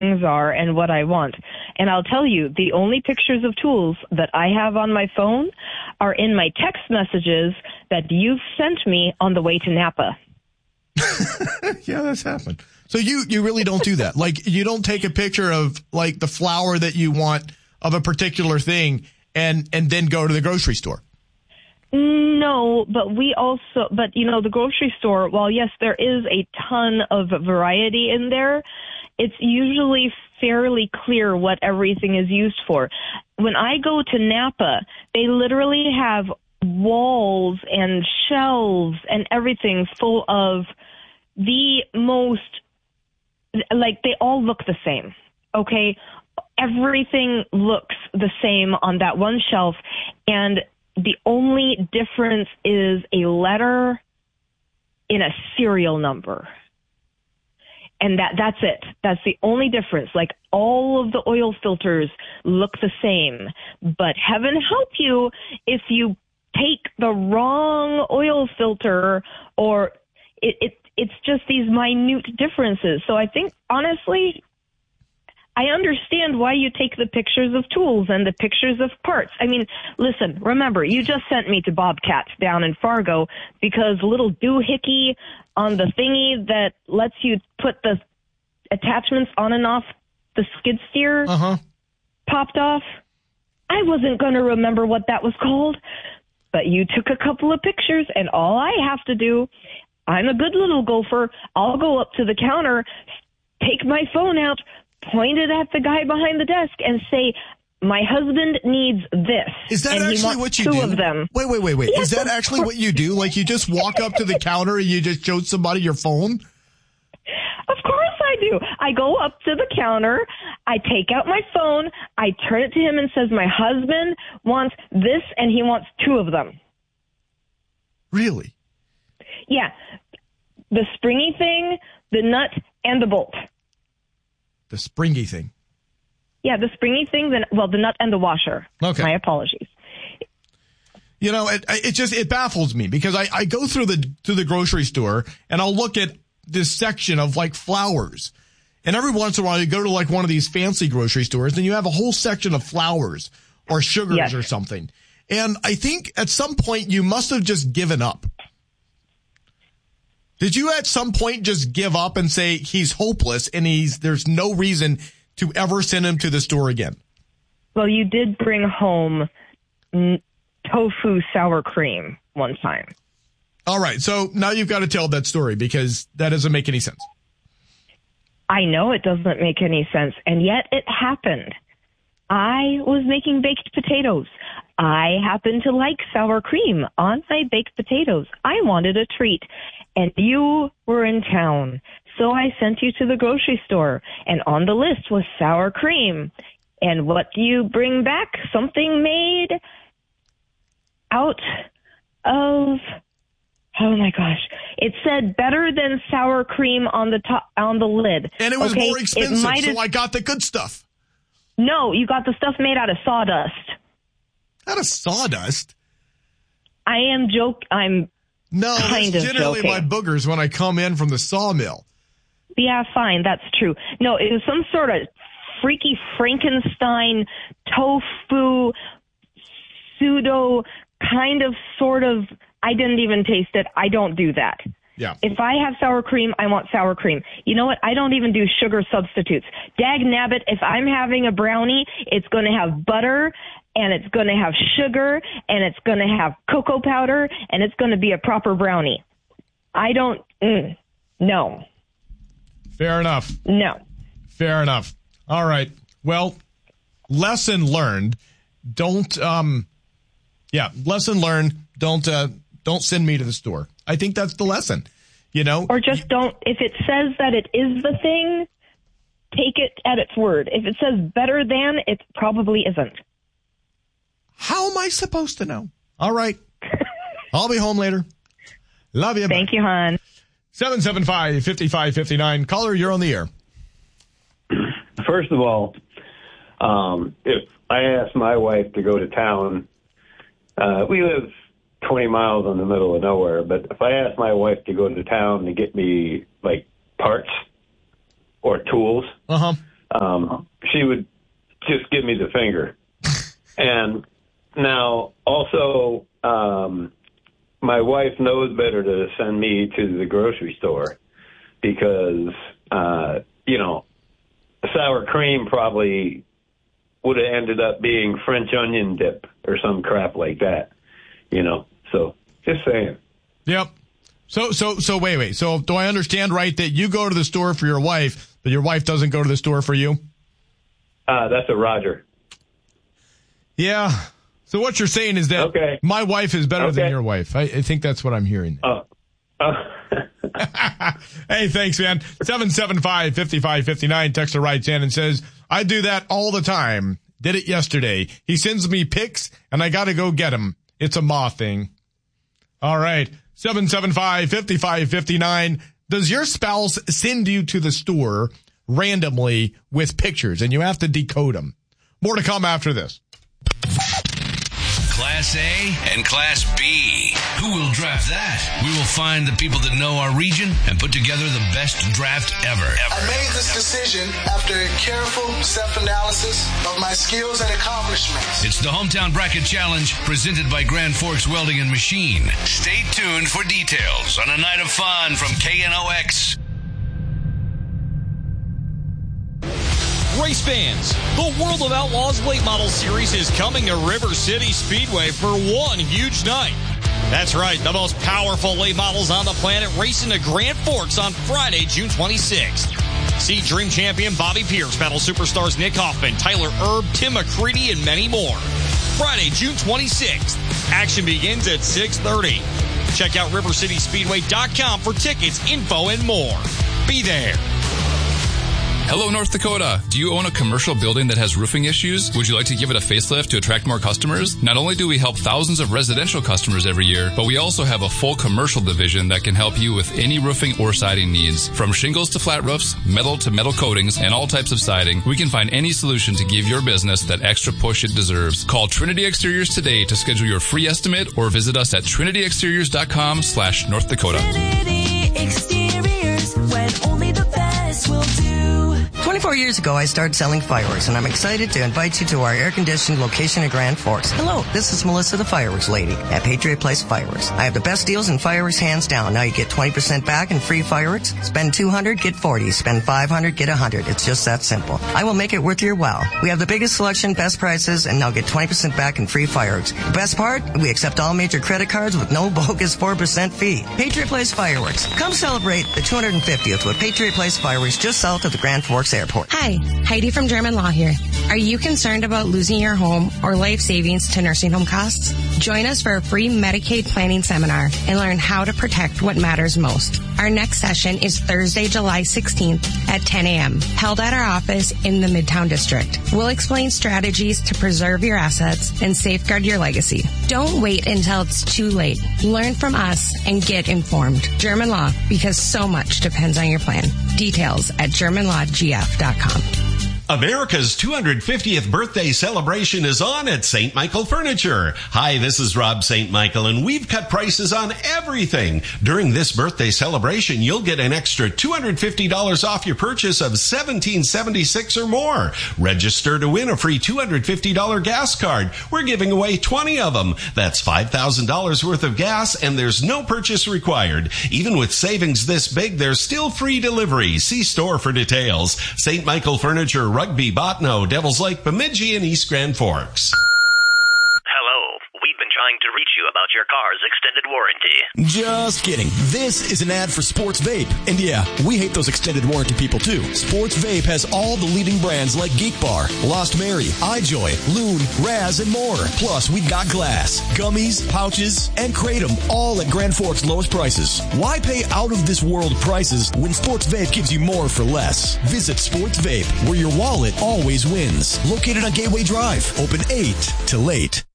things are and what I want. And I'll tell you, the only pictures of tools that I have on my phone are in my text messages that you've sent me on the way to Napa. Yeah, that's happened. So you really don't do that. Like, you don't take a picture of, like, the flour that you want of a particular thing and then go to the grocery store. No, but the grocery store, while yes, there is a ton of variety in there, it's usually fairly clear what everything is used for. When I go to Napa, they literally have walls and shelves and everything full of the most, like, they all look the same, okay? Everything looks the same on that one shelf, and the only difference is a letter in a serial number. And that's it. That's the only difference. Like, all of the oil filters look the same. But heaven help you if you take the wrong oil filter, or it's just these minute differences. So I think, honestly, I understand why you take the pictures of tools and the pictures of parts. I mean, listen, remember, you just sent me to Bobcat down in Fargo because little doohickey on the thingy that lets you put the attachments on and off the skid steer popped off. I wasn't going to remember what that was called, but you took a couple of pictures, and all I have to do, I'm a good little gopher, I'll go up to the counter, take my phone out, point it at the guy behind the desk, and say, my husband needs this. Is that and actually what you do? Two of them. Wait. Yes, Is that actually what you do? Like, you just walk up to the counter and you just show somebody your phone? Of course I do. I go up to the counter, I take out my phone, I turn it to him and says, my husband wants this, and he wants two of them. Really? Yeah. The springy thing, the nut, and the bolt. The springy thing. Yeah, the springy thing, the nut and the washer. Okay. My apologies. You know, it baffles me because I go through the grocery store and I'll look at this section of, like, flowers. And every once in a while you go to, like, one of these fancy grocery stores and you have a whole section of flowers or sugars or something. And I think at some point you must have just given up. Did you at some point just give up and say he's hopeless and there's no reason to ever send him to the store again? Well, you did bring home tofu sour cream one time. All right. So now you've got to tell that story because that doesn't make any sense. I know it doesn't make any sense, and yet it happened. I was making baked potatoes. I happen to like sour cream on my baked potatoes. I wanted a treat, and you were in town. So I sent you to the grocery store, and on the list was sour cream. And what do you bring back? Something made out of, oh my gosh, it said better than sour cream on the top, on the lid. And it was more expensive, so I got the good stuff. No, you got the stuff made out of sawdust. Out of sawdust? I'm No, kind it's of generally joking. my boogers when I come in from the sawmill. Yeah, fine, that's true. No, it was some sort of freaky Frankenstein tofu pseudo kind of sort of, I didn't even taste it. I don't do that. Yeah. If I have sour cream, I want sour cream. You know what? I don't even do sugar substitutes. Dag nabbit, if I'm having a brownie, it's going to have butter, and it's going to have sugar, and it's going to have cocoa powder, and it's going to be a proper brownie. I don't, no. Fair enough. No. Fair enough. All right. Well, lesson learned. Lesson learned. Don't send me to the store. I think that's the lesson, you know? Or just don't, if it says that it is the thing, take it at its word. If it says better than, it probably isn't. How am I supposed to know? All right. I'll be home later. Love you. Thank you, hon. 775-5559. Caller, you're on the air. First of all, if I ask my wife to go to town, we live 20 miles in the middle of nowhere, but if I ask my wife to go to town to get me, like, parts or tools, she would just give me the finger. And now also, my wife knows better to send me to the grocery store because, sour cream probably would have ended up being French onion dip or some crap like that, So just saying. Yep. So wait. So do I understand right that you go to the store for your wife, but your wife doesn't go to the store for you? That's a Roger. Yeah. So what you're saying is that my wife is better than your wife. I think that's what I'm hearing. Hey, thanks, man. 775-5559. Texter writes in and says, I do that all the time. Did it yesterday. He sends me pics, and I got to go get him. It's a Ma thing. All right. 775-5559. Does your spouse send you to the store randomly with pictures, and you have to decode them? More to come after this. Class A and Class B. Who will draft that? We will find the people that know our region and put together the best draft ever. I made this decision after a careful self-analysis of my skills and accomplishments. It's the Hometown Bracket Challenge presented by Grand Forks Welding and Machine. Stay tuned for details on a night of fun from KNOX. Race fans, the World of Outlaws Late Model Series is coming to River City Speedway for one huge night. That's right, the most powerful late models on the planet racing to Grand Forks on Friday, June 26th. See Dream Champion Bobby Pierce battle superstars Nick Hoffman, Tyler Erb, Tim McCready, and many more. Friday, June 26th. Action begins at 6:30. Check out RiverCitySpeedway.com for tickets, info, and more. Be there. Hello, North Dakota. Do you own a commercial building that has roofing issues? Would you like to give it a facelift to attract more customers? Not only do we help thousands of residential customers every year, but we also have a full commercial division that can help you with any roofing or siding needs. From shingles to flat roofs, metal to metal coatings, and all types of siding, we can find any solution to give your business that extra push it deserves. Call Trinity Exteriors today to schedule your free estimate or visit us at trinityexteriors.com/North Dakota. Trinity Exteriors, when only the best will do. 24 years ago, I started selling fireworks, and I'm excited to invite you to our air-conditioned location in Grand Forks. Hello, this is Melissa, the fireworks lady at Patriot Place Fireworks. I have the best deals in fireworks, hands down. Now you get 20% back in free fireworks. Spend $200, get $40. Spend $500, get $100. It's just that simple. I will make it worth your while. We have the biggest selection, best prices, and now get 20% back in free fireworks. The best part? We accept all major credit cards with no bogus 4% fee. Patriot Place Fireworks. Come celebrate the 250th with Patriot Place Fireworks just south of the Grand Forks Airport. Hi, Heidi from German Law here. Are you concerned about losing your home or life savings to nursing home costs? Join us for a free Medicaid planning seminar and learn how to protect what matters most. Our next session is Thursday, July 16th at 10 a.m., held at our office in the Midtown District. We'll explain strategies to preserve your assets and safeguard your legacy. Don't wait until it's too late. Learn from us and get informed. German Law, because so much depends on your plan. Details at GermanLawGF.com. America's 250th birthday celebration is on at St. Michael Furniture. Hi, this is Rob St. Michael, and we've cut prices on everything. During this birthday celebration, you'll get an extra $250 off your purchase of $17.76 or more. Register to win a free $250 gas card. We're giving away 20 of them. That's $5,000 worth of gas, and there's no purchase required. Even with savings this big, there's still free delivery. See store for details. St. Michael Furniture, Rugby, Botno, Devils Lake, Bemidji, and East Grand Forks. Hello. We've been trying to reach you about your car's extended warranty. Just kidding. This is an ad for Sports Vape. And yeah, we hate those extended warranty people too. Sports Vape has all the leading brands like Geek Bar, Lost Mary, iJoy, Loon, Raz, and more. Plus, we've got glass, gummies, pouches, and Kratom, all at Grand Forks' lowest prices. Why pay out of this world prices when Sports Vape gives you more for less? Visit Sports Vape, where your wallet always wins. Located on Gateway Drive. Open 8 to late.